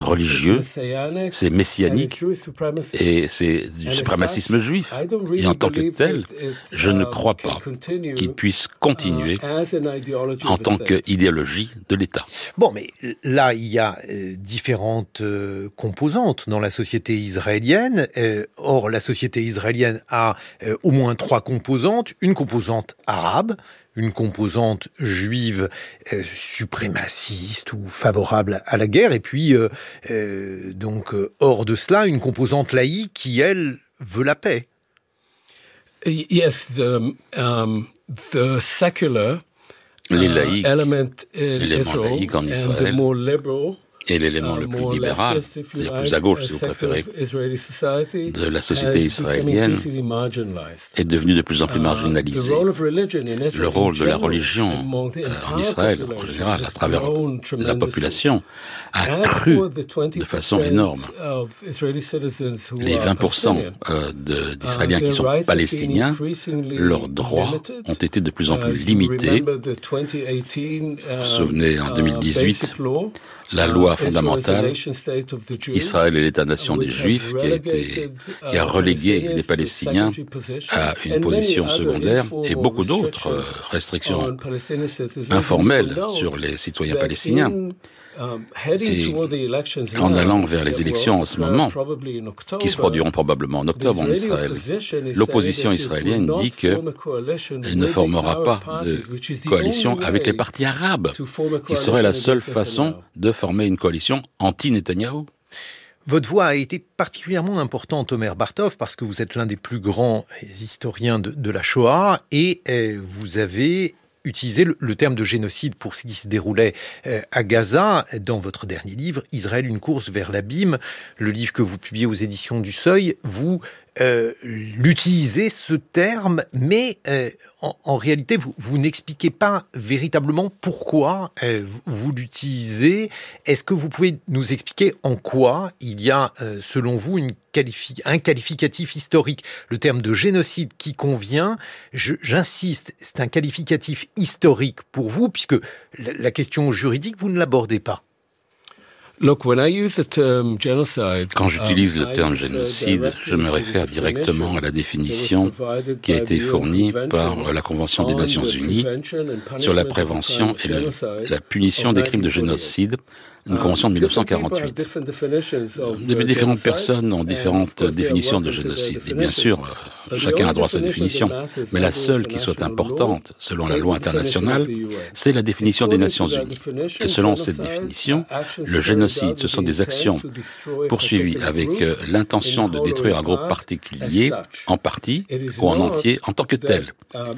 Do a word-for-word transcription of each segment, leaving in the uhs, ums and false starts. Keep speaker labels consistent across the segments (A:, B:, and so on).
A: religieux, c'est messianique et c'est du suprémacisme juif. Et en tant que tel, je ne crois pas qu'il puisse continuer en tant qu'idéologie de l'État.
B: Bon, mais là, il y a euh, différentes euh, composantes dans la société israélienne. Euh, or, la société israélienne a euh, au moins trois composantes. Une composante arabe, une composante juive euh, suprémaciste ou favorable à la guerre, et puis, euh, euh, donc, euh, hors de cela, une composante laïque qui, elle, veut la paix.
C: Yes, the, um, the secular
A: les laïcs,
C: l'élément
A: laïque en Israël, et l'élément le plus libéral, c'est-à-dire plus à gauche, si vous préférez, de la société israélienne est devenu de plus en plus marginalisé. Le rôle de la religion euh, en Israël, en général, à travers la population, a cru de façon énorme. Les vingt pour cent euh, de, d'Israéliens qui sont palestiniens, leurs droits ont été de plus en plus limités. Vous vous souvenez, en deux mille dix-huit, la loi fondamentale, Israël et l'État-nation des Juifs, qui a, été, qui a relégué les Palestiniens à une position secondaire, et beaucoup d'autres restrictions informelles sur les citoyens palestiniens. Et en allant vers les élections en ce moment, qui se produiront probablement en octobre en Israël, l'opposition israélienne dit qu'elle ne formera pas de coalition avec les partis arabes, qui serait la seule façon de former une coalition anti-Netanyahou.
B: Votre voix a été particulièrement importante, Omer Bartov, parce que vous êtes l'un des plus grands historiens de, de la Shoah, et euh, vous avez utilisé le, le terme de génocide pour ce qui se déroulait euh, à Gaza dans votre dernier livre, Israël, une course vers l'abîme, le livre que vous publiez aux éditions du Seuil. Vous euh, l'utilisez, ce terme, mais euh, en, en réalité, vous, vous n'expliquez pas véritablement pourquoi euh, vous l'utilisez. Est-ce que vous pouvez nous expliquer en quoi il y a, euh, selon vous, une qualifi- un qualificatif historique? Le terme de génocide qui convient, je, j'insiste, c'est un qualificatif historique pour vous, puisque la, la question juridique, vous ne l'abordez pas.
C: Look, when I use the term genocide,
A: quand j'utilise le terme génocide, je me réfère directement à la définition qui a été fournie par la Convention des Nations Unies sur la prévention et le, la punition des crimes de génocide, une convention de dix-neuf cent quarante-huit. De différentes personnes ont différentes définitions de génocide. Et bien sûr, chacun a droit à sa définition. Mais la seule qui soit importante, selon la loi internationale, c'est la définition des Nations Unies. Et selon cette définition, le génocide, ce sont des actions poursuivies avec l'intention de détruire un groupe particulier, en partie ou en entier, en tant que tel.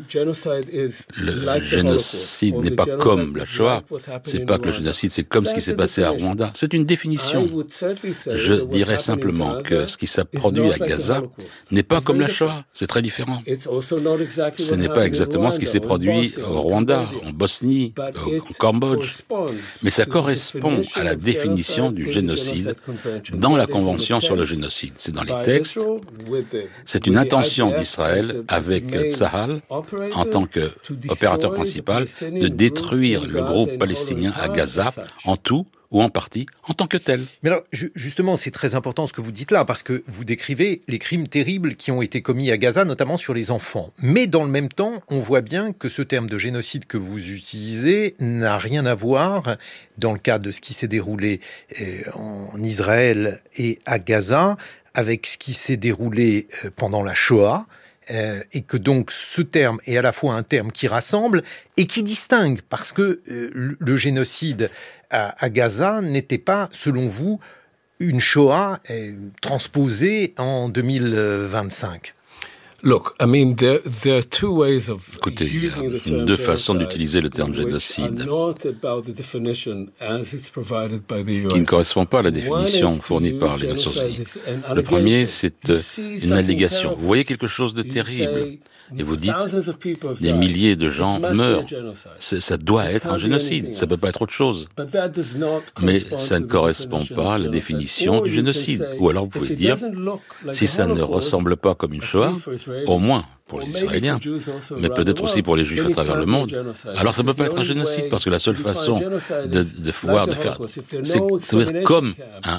A: Le génocide n'est pas comme la Shoah. C'est pas que le génocide, c'est comme ce qui s'est passé à Rwanda. C'est une définition. Je dirais simplement que ce qui s'est produit à Gaza n'est pas comme la Shoah. C'est très différent. Ce n'est pas exactement ce qui s'est produit au Rwanda, en Bosnie, au Cambodge. Mais ça correspond à la définition du génocide dans la Convention sur le génocide. C'est dans les textes. C'est une intention d'Israël avec Tsahal, en tant qu'opérateur principal, de détruire le groupe palestinien à Gaza, en tout ou en partie, en tant que tel.
B: Mais alors, justement, c'est très important ce que vous dites là, parce que vous décrivez les crimes terribles qui ont été commis à Gaza, notamment sur les enfants. Mais dans le même temps, on voit bien que ce terme de génocide que vous utilisez n'a rien à voir, dans le cadre de ce qui s'est déroulé en Israël et à Gaza, avec ce qui s'est déroulé pendant la Shoah. Euh, et que donc ce terme est à la fois un terme qui rassemble et qui distingue, parce que euh, le génocide à, à Gaza n'était pas, selon vous, une Shoah euh, transposée en deux mille vingt-cinq.
A: Look, I mean, there, there are two ways of Écoutez, il y a deux façons d'utiliser le terme génocide qui ne correspond pas à la définition fournie par les Nations Unies. Le premier, c'est une allégation. Vous voyez quelque chose de terrible et vous dites des milliers de gens meurent. C'est, ça doit être un génocide, ça ne peut pas être autre chose. Mais ça ne correspond pas à la définition du génocide. Ou alors vous pouvez dire, si ça ne ressemble pas comme une Shoah, au moins pour les Israéliens, mais peut-être aussi pour les Juifs à travers le monde. Alors ça ne peut pas être un génocide, parce que la seule façon de, de pouvoir, de faire, c'est, ça doit être comme un,